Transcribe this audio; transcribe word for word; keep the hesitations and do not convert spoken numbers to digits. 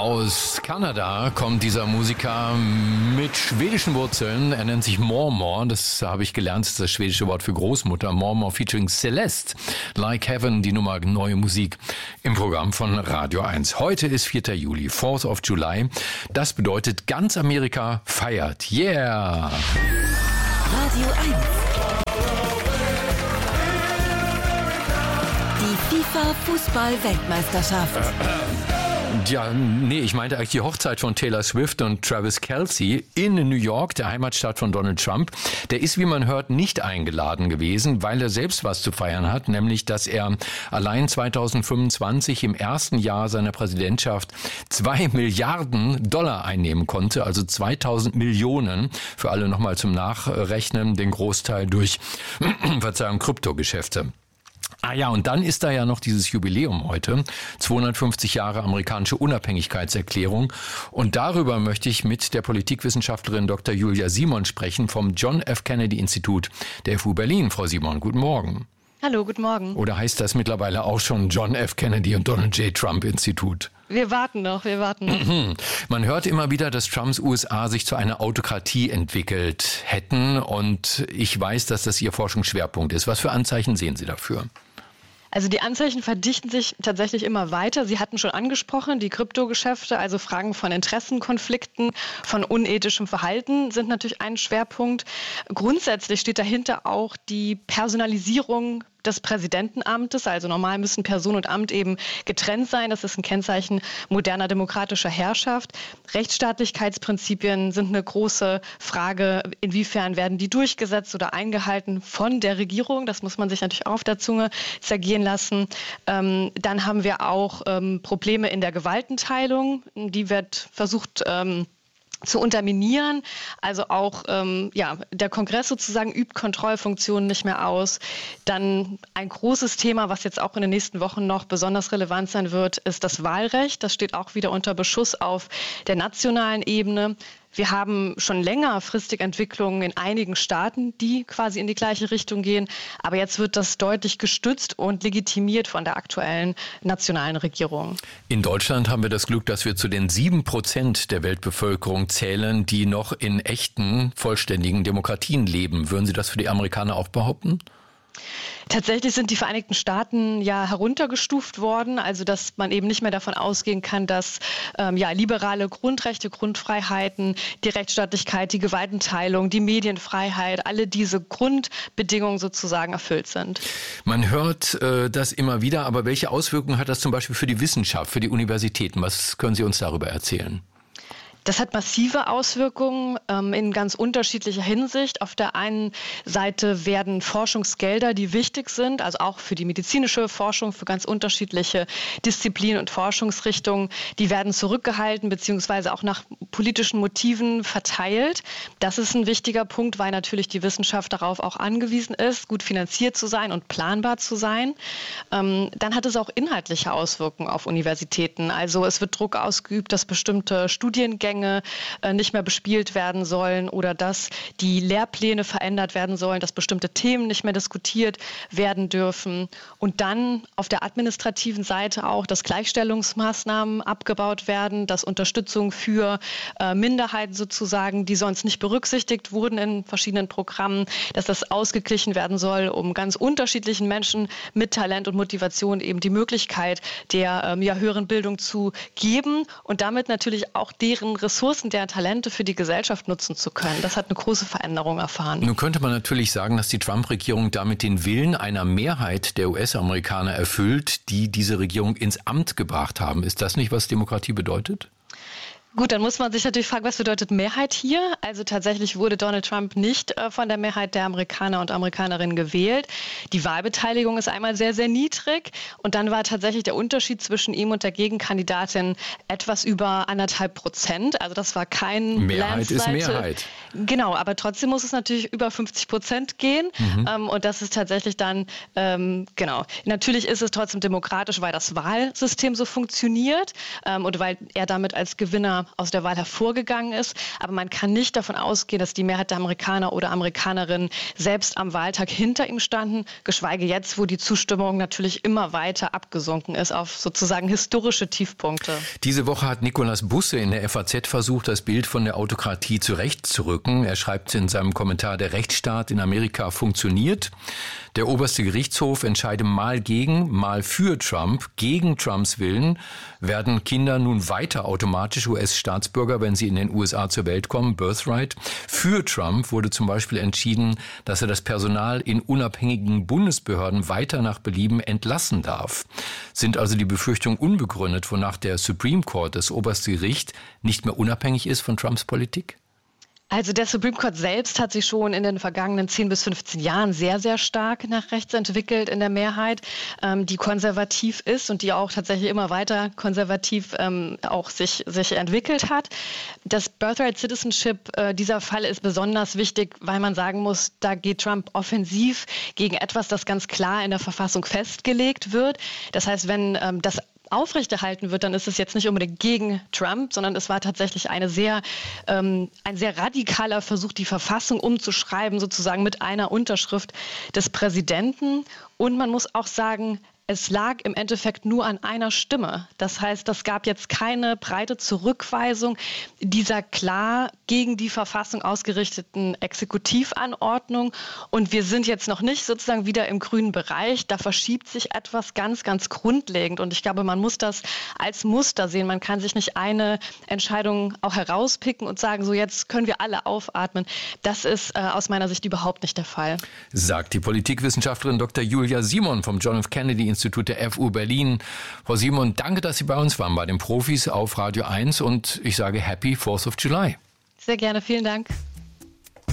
Aus Kanada kommt dieser Musiker mit schwedischen Wurzeln. Er nennt sich Mormor. Das habe ich gelernt, das ist das schwedische Wort für Großmutter. Mormor featuring Celeste. Like Heaven, die Nummer neue Musik im Programm von Radio eins. Heute ist vierter Juli, fourth of July. Das bedeutet, ganz Amerika feiert. Yeah! Radio eins. Die FIFA-Fußball-Weltmeisterschaft. Ja, nee, ich meinte eigentlich die Hochzeit von Taylor Swift und Travis Kelce in New York, der Heimatstadt von Donald Trump. Der ist, wie man hört, nicht eingeladen gewesen, weil er selbst was zu feiern hat, nämlich, dass er allein zweitausendfünfundzwanzig im ersten Jahr seiner Präsidentschaft zwei Milliarden Dollar einnehmen konnte, also zweitausend Millionen, für alle nochmal zum Nachrechnen, den Großteil durch, Verzeihung, Kryptogeschäfte. Ah ja, und dann ist da ja noch dieses Jubiläum heute, zweihundertfünfzig Jahre amerikanische Unabhängigkeitserklärung. Und darüber möchte ich mit der Politikwissenschaftlerin Doktor Julia Simon sprechen vom John F. Kennedy Institut der F U Berlin. Frau Simon, guten Morgen. Hallo, guten Morgen. Oder heißt das mittlerweile auch schon John F. Kennedy und Donald J. Trump Institut? Wir warten noch, wir warten noch. Man hört immer wieder, dass Trumps U S A sich zu einer Autokratie entwickelt hätten. Und ich weiß, dass das Ihr Forschungsschwerpunkt ist. Was für Anzeichen sehen Sie dafür? Also die Anzeichen verdichten sich tatsächlich immer weiter. Sie hatten schon angesprochen, die Kryptogeschäfte, also Fragen von Interessenkonflikten, von unethischem Verhalten sind natürlich ein Schwerpunkt. Grundsätzlich steht dahinter auch die Personalisierung des Präsidentenamtes. Also normal müssen Person und Amt eben getrennt sein. Das ist ein Kennzeichen moderner demokratischer Herrschaft. Rechtsstaatlichkeitsprinzipien sind eine große Frage. Inwiefern werden die durchgesetzt oder eingehalten von der Regierung? Das muss man sich natürlich auch auf der Zunge zergehen lassen. Ähm, dann haben wir auch ähm, Probleme in der Gewaltenteilung. Die wird versucht, ähm, zu unterminieren. Also auch ähm, ja, der Kongress sozusagen übt Kontrollfunktionen nicht mehr aus. Dann ein großes Thema, was jetzt auch in den nächsten Wochen noch besonders relevant sein wird, ist das Wahlrecht. Das steht auch wieder unter Beschuss auf der nationalen Ebene. Wir haben schon längerfristig Entwicklungen in einigen Staaten, die quasi in die gleiche Richtung gehen. Aber jetzt wird das deutlich gestützt und legitimiert von der aktuellen nationalen Regierung. In Deutschland haben wir das Glück, dass wir zu den sieben Prozent der Weltbevölkerung zählen, die noch in echten, vollständigen Demokratien leben. Würden Sie das für die Amerikaner auch behaupten? Tatsächlich sind die Vereinigten Staaten ja heruntergestuft worden, also dass man eben nicht mehr davon ausgehen kann, dass ähm, ja, liberale Grundrechte, Grundfreiheiten, die Rechtsstaatlichkeit, die Gewaltenteilung, die Medienfreiheit, alle diese Grundbedingungen sozusagen erfüllt sind. Man hört äh, das immer wieder, aber welche Auswirkungen hat das zum Beispiel für die Wissenschaft, für die Universitäten? Was können Sie uns darüber erzählen? Das hat massive Auswirkungen ähm, in ganz unterschiedlicher Hinsicht. Auf der einen Seite werden Forschungsgelder, die wichtig sind, also auch für die medizinische Forschung, für ganz unterschiedliche Disziplinen und Forschungsrichtungen, die werden zurückgehalten beziehungsweise auch nach politischen Motiven verteilt. Das ist ein wichtiger Punkt, weil natürlich die Wissenschaft darauf auch angewiesen ist, gut finanziert zu sein und planbar zu sein. Ähm, dann hat es auch inhaltliche Auswirkungen auf Universitäten. Also es wird Druck ausgeübt, dass bestimmte Studiengänge nicht mehr bespielt werden sollen oder dass die Lehrpläne verändert werden sollen, dass bestimmte Themen nicht mehr diskutiert werden dürfen. Und dann auf der administrativen Seite auch, dass Gleichstellungsmaßnahmen abgebaut werden, dass Unterstützung für äh, Minderheiten sozusagen, die sonst nicht berücksichtigt wurden in verschiedenen Programmen, dass das ausgeglichen werden soll, um ganz unterschiedlichen Menschen mit Talent und Motivation eben die Möglichkeit der ähm, ja, höheren Bildung zu geben und damit natürlich auch deren Ressourcen, deren Talente für die Gesellschaft nutzen zu können. Das hat eine große Veränderung erfahren. Nun könnte man natürlich sagen, dass die Trump-Regierung damit den Willen einer Mehrheit der U S-Amerikaner erfüllt, die diese Regierung ins Amt gebracht haben. Ist das nicht, was Demokratie bedeutet? Gut, dann muss man sich natürlich fragen, was bedeutet Mehrheit hier? Also tatsächlich wurde Donald Trump nicht äh, von der Mehrheit der Amerikaner und Amerikanerinnen gewählt. Die Wahlbeteiligung ist einmal sehr, sehr niedrig. Und dann war tatsächlich der Unterschied zwischen ihm und der Gegenkandidatin etwas über anderthalb Prozent. Also das war kein Mehrheit ist Mehrheit. Genau, aber trotzdem muss es natürlich über fünfzig Prozent gehen. Mhm. Ähm, und das ist tatsächlich dann, ähm, genau. Natürlich ist es trotzdem demokratisch, weil das Wahlsystem so funktioniert ähm, und weil er damit als Gewinner Obama aus der Wahl hervorgegangen ist. Aber man kann nicht davon ausgehen, dass die Mehrheit der Amerikaner oder Amerikanerinnen selbst am Wahltag hinter ihm standen, geschweige jetzt, wo die Zustimmung natürlich immer weiter abgesunken ist auf sozusagen historische Tiefpunkte. Diese Woche hat Nikolaus Busse in der F A Z versucht, das Bild von der Autokratie zurechtzurücken. Er schreibt in seinem Kommentar, der Rechtsstaat in Amerika funktioniert. Der oberste Gerichtshof entscheide mal gegen, mal für Trump. Gegen Trumps Willen werden Kinder nun weiter automatisch U S-Staatsbürger, wenn sie in den U S A zur Welt kommen, Birthright. Für Trump wurde zum Beispiel entschieden, dass er das Personal in unabhängigen Bundesbehörden weiter nach Belieben entlassen darf. Sind also die Befürchtungen unbegründet, wonach der Supreme Court, das oberste Gericht, nicht mehr unabhängig ist von Trumps Politik? Also der Supreme Court selbst hat sich schon in den vergangenen zehn bis fünfzehn Jahren sehr, sehr stark nach rechts entwickelt in der Mehrheit, ähm, die konservativ ist und die auch tatsächlich immer weiter konservativ ähm, auch sich, sich entwickelt hat. Das Birthright Citizenship, äh, dieser Fall ist besonders wichtig, weil man sagen muss, da geht Trump offensiv gegen etwas, das ganz klar in der Verfassung festgelegt wird. Das heißt, wenn ähm, das aufrechterhalten wird, dann ist es jetzt nicht unbedingt gegen Trump, sondern es war tatsächlich eine sehr, ähm, ein sehr radikaler Versuch, die Verfassung umzuschreiben, sozusagen mit einer Unterschrift des Präsidenten. Und man muss auch sagen, es lag im Endeffekt nur an einer Stimme. Das heißt, das gab jetzt keine breite Zurückweisung dieser klar gegen die Verfassung ausgerichteten Exekutivanordnung. Und wir sind jetzt noch nicht sozusagen wieder im grünen Bereich. Da verschiebt sich etwas ganz, ganz grundlegend. Und ich glaube, man muss das als Muster sehen. Man kann sich nicht eine Entscheidung auch herauspicken und sagen, so jetzt können wir alle aufatmen. Das ist äh, aus meiner Sicht überhaupt nicht der Fall. Sagt die Politikwissenschaftlerin Doktor Julia Simon vom John F. Kennedy Institut der F U Berlin. Frau Simon, danke, dass Sie bei uns waren, bei den Profis auf Radio eins und ich sage Happy Fourth of July. Sehr gerne, vielen Dank.